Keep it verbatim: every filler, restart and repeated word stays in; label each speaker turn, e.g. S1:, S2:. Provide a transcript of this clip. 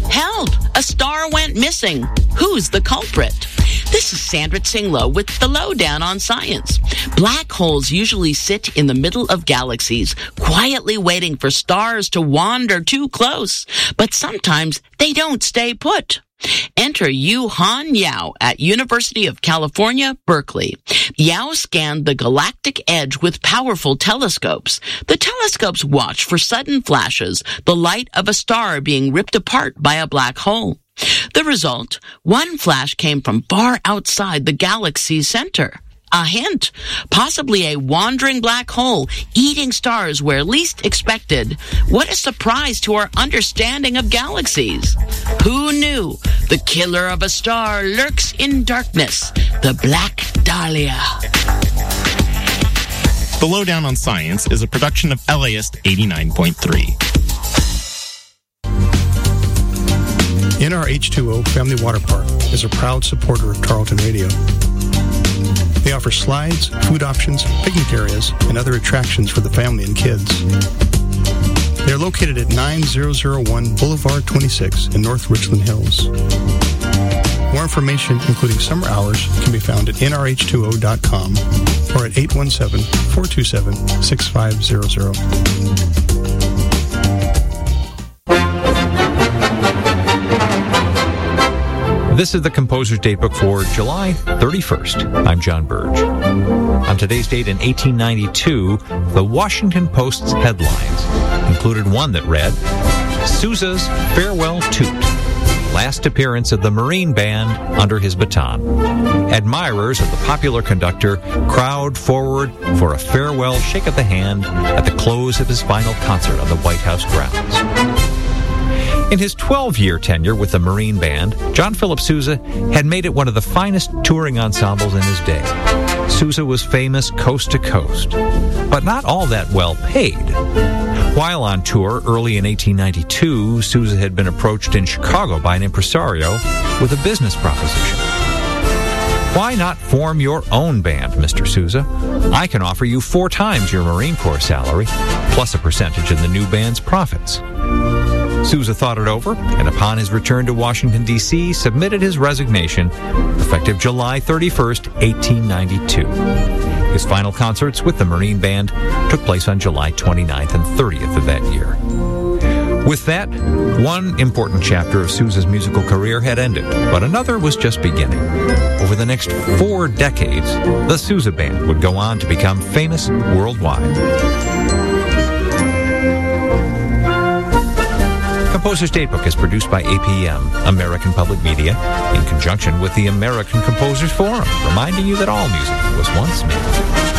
S1: Help! A star went missing. Who's the culprit? This is Sandra Tsinglow with the Lowdown on Science. Black holes usually sit in the middle of galaxies, quietly waiting for stars to wander too close. But sometimes they don't stay put. Enter Yu-Han Yao at University of California, Berkeley. Yao scanned the galactic edge with powerful telescopes. The telescopes watch for sudden flashes, the light of a star being ripped apart by a black hole. The result, one flash came from far outside the galaxy's center. A hint, possibly a wandering black hole eating stars where least expected. What a surprise to our understanding of galaxies. Who knew the killer of a star lurks in darkness, the Black Dahlia?
S2: The Lowdown on Science is a production of L A S eighty-nine point three.
S3: N R H two O Family Water Park is a proud supporter of Tarleton Radio. They offer slides, food options, picnic areas, and other attractions for the family and kids. They are located at nine thousand one Boulevard twenty-six in North Richland Hills. More information, including summer hours, can be found at N R H two O dot com or at eight one seven, four two seven, six five zero zero.
S4: This is the Composer's Datebook for July thirty-first. I'm John Burge. On today's date in eighteen ninety-two, the Washington Post's headlines included one that read, Sousa's Farewell Toot, last appearance of the Marine Band under his baton. Admirers of the popular conductor crowd forward for a farewell shake of the hand at the close of his final concert on the White House grounds. In his twelve-year tenure with the Marine Band, John Philip Sousa had made it one of the finest touring ensembles in his day. Sousa was famous coast to coast, but not all that well paid. While on tour early in eighteen ninety-two, Sousa had been approached in Chicago by an impresario with a business proposition. Why not form your own band, Mister Sousa? I can offer you four times your Marine Corps salary, plus a percentage in the new band's profits. Sousa thought it over, and upon his return to Washington, D C, submitted his resignation, effective July thirty-first, eighteen ninety-two. His final concerts with the Marine Band took place on July twenty-ninth and thirtieth of that year. With that, one important chapter of Sousa's musical career had ended, but another was just beginning. Over the next four decades, the Sousa Band would go on to become famous worldwide. Composer's Datebook is produced by A P M, American Public Media, in conjunction with the American Composers Forum, reminding you that all music was once made.